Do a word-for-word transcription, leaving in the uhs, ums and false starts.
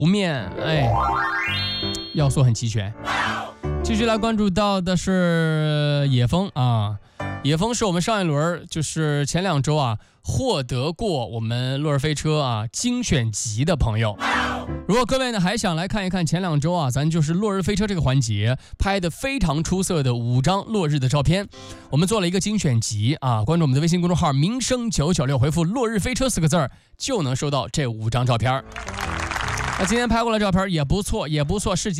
湖面，哎，要素很齐全。继续来关注到的是野风啊，野风是我们上一轮就是前两周啊获得过我们落日飞车啊精选集的朋友。如果各位呢还想来看一看前两周啊咱就是落日飞车这个环节拍的非常出色的五张落日的照片，我们做了一个精选集啊，关注我们的微信公众号民生九九六，回复落日飞车四个字就能收到这五张照片。那今天拍过来照片也不错也不错，是